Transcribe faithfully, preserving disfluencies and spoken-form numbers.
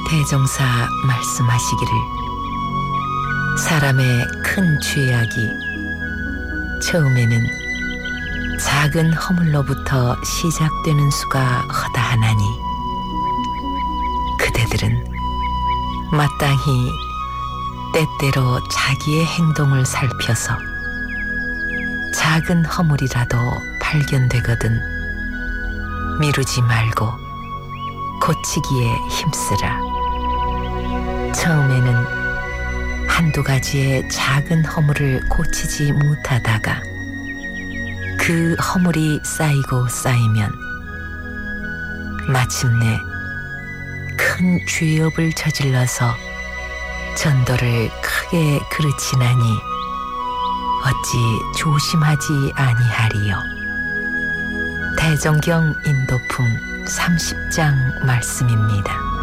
대종사 말씀하시기를 사람의 큰 죄악이 처음에는 작은 허물로부터 시작되는 수가 허다하나니 그대들은 마땅히 때때로 자기의 행동을 살펴서 작은 허물이라도 발견되거든 미루지 말고 고치기에 힘쓰라. 처음에는 한두 가지의 작은 허물을 고치지 못하다가 그 허물이 쌓이고 쌓이면 마침내 큰 죄업을 저질러서 전도를 크게 그르치나니 어찌 조심하지 아니하리요. 대종경 인도품 삼십 장 말씀입니다.